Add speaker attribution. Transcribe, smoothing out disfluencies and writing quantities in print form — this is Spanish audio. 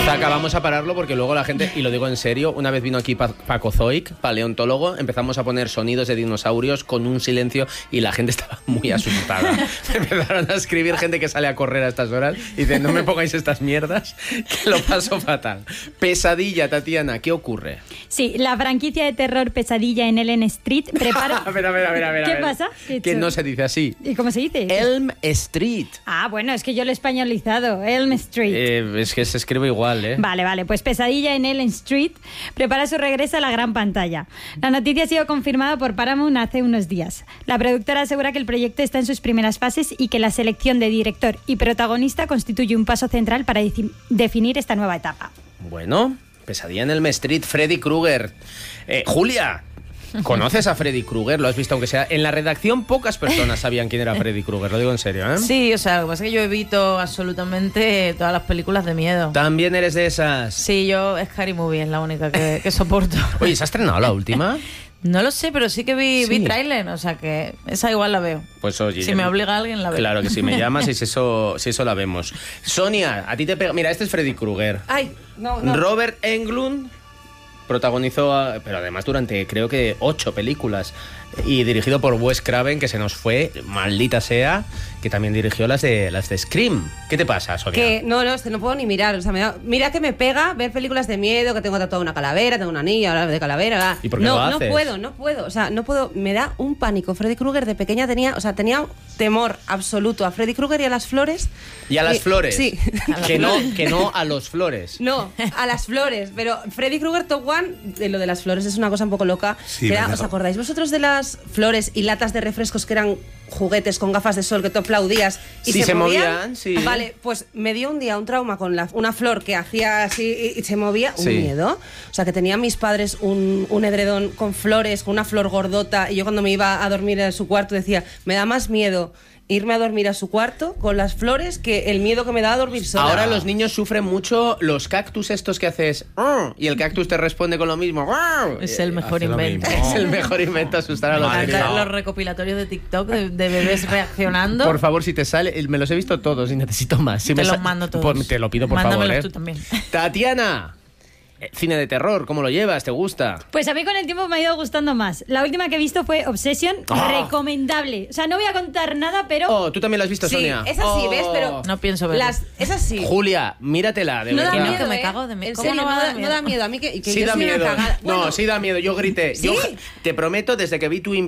Speaker 1: sea, acabamos a pararlo porque luego la gente, y lo digo en serio, una vez vino aquí Paco Zoic, paleontólogo, empezamos a poner sonidos de dinosaurios con un silencio y la gente estaba muy asustada. Empezaron a escribir gente que sale a correr a estas horas y dicen, no me pongáis estas mierdas, que lo paso fatal. Pesadilla, Tatiana, ¿qué ocurre?
Speaker 2: Sí, la franquicia de terror Pesadilla en Elm Street prepara...
Speaker 1: A ver.
Speaker 2: ¿Qué pasa?
Speaker 1: Que no se dice así.
Speaker 2: ¿Y cómo se dice?
Speaker 1: Elm Street.
Speaker 2: Ah, bueno, es que yo lo he españolizado. Elm Street.
Speaker 1: Es que se escribe igual, ¿eh?
Speaker 2: Vale, pues Pesadilla en Elm Street prepara su regreso a la gran pantalla. La noticia ha sido confirmada por Paramount hace unos días. La productora asegura que el proyecto está en sus primeras fases y que la selección de director y protagonista constituye un paso central para definir esta nueva etapa.
Speaker 1: Bueno, Pesadilla en Elm Street, Freddy Krueger. Julia, ¿conoces a Freddy Krueger? ¿Lo has visto aunque sea? En la redacción pocas personas sabían quién era Freddy Krueger, lo digo en serio, ¿eh?
Speaker 3: Sí, o sea, lo que pasa es que yo evito absolutamente todas las películas de miedo.
Speaker 1: ¿También eres de esas?
Speaker 3: Sí, yo Scary Movie es la única que soporto.
Speaker 1: Oye, ¿se ha estrenado la última?
Speaker 3: No lo sé, pero sí que vi
Speaker 1: Sí.
Speaker 3: tráiler, o sea que esa igual la veo.
Speaker 1: Pues oye,
Speaker 3: Si me obliga alguien, la veo.
Speaker 1: Claro que sí, me llamas y si eso la vemos. Sonia, a ti te pega... Mira, este es Freddy Krueger.
Speaker 3: Ay, no.
Speaker 1: Robert Englund protagonizó, pero además durante creo que 8 películas, y dirigido por Wes Craven, que se nos fue, maldita sea, que también dirigió las de Scream. ¿Qué te pasa, Sonia?
Speaker 4: Que no, no puedo ni mirar. O sea, mira que me pega ver películas de miedo, que tengo tatuada una calavera, tengo una anilla, hablar de calavera.
Speaker 1: ¿Y por qué lo haces?
Speaker 4: No puedo. O sea, no puedo. Me da un pánico. Freddy Krueger de pequeña tenía temor absoluto a Freddy Krueger y a las flores.
Speaker 1: ¿Y a las flores?
Speaker 4: Sí.
Speaker 1: Que no a los flores.
Speaker 4: No, a las flores. Pero Freddy Krueger Top One, lo de las flores es una cosa un poco loca.
Speaker 5: Sí,
Speaker 4: ¿Os acordáis vosotros de las flores y latas de refrescos que eran juguetes con gafas de sol que tú aplaudías y
Speaker 1: Sí,
Speaker 4: se movían?
Speaker 1: movían, sí.
Speaker 4: Vale, pues me dio un día un trauma con una flor que hacía así y se movía, un
Speaker 1: Sí.
Speaker 4: miedo. O sea, que tenían mis padres un edredón con flores, con una flor gordota, y yo cuando me iba a dormir en su cuarto decía, me da más miedo irme a dormir a su cuarto con las flores que el miedo que me da a dormir sola.
Speaker 1: Ahora los niños sufren mucho los cactus estos que haces y el cactus te responde con lo mismo.
Speaker 3: Es el mejor
Speaker 5: Hace lo
Speaker 3: invento.
Speaker 5: mismo.
Speaker 1: Es el mejor invento, asustar a los
Speaker 5: Madre
Speaker 1: niños.
Speaker 5: mía.
Speaker 3: Los recopilatorios de TikTok de bebés reaccionando.
Speaker 1: Por favor, si te sale, me los he visto todos y necesito más. Si
Speaker 3: Te
Speaker 1: me
Speaker 3: los
Speaker 1: sa-
Speaker 3: mando todos.
Speaker 1: Pues te lo pido, por
Speaker 3: Mándamelos
Speaker 1: favor.
Speaker 3: tú también.
Speaker 1: Tatiana, cine de terror, ¿cómo lo llevas? ¿Te gusta?
Speaker 2: Pues a mí con el tiempo me ha ido gustando más. La última que he visto fue Obsession,
Speaker 1: Ah.
Speaker 2: recomendable. O sea, no voy a contar nada, pero...
Speaker 1: Oh, tú también lo has visto,
Speaker 4: Sí,
Speaker 1: Sonia.
Speaker 4: es así, ¿ves? Pero
Speaker 3: No pienso verlo.
Speaker 4: es así.
Speaker 1: Julia, míratela, de
Speaker 4: No da
Speaker 1: verdad.
Speaker 4: miedo,
Speaker 3: que me cago de miedo.
Speaker 4: En
Speaker 3: ¿Cómo
Speaker 4: serio,
Speaker 3: no va a dar
Speaker 4: no da miedo. A mí que
Speaker 1: Sí
Speaker 4: yo
Speaker 1: da
Speaker 4: soy una
Speaker 1: miedo.
Speaker 4: cagada.
Speaker 1: No,
Speaker 4: Bueno,
Speaker 1: sí da miedo. Yo grité.
Speaker 4: ¿Sí?
Speaker 1: Yo te prometo, desde que vi Twin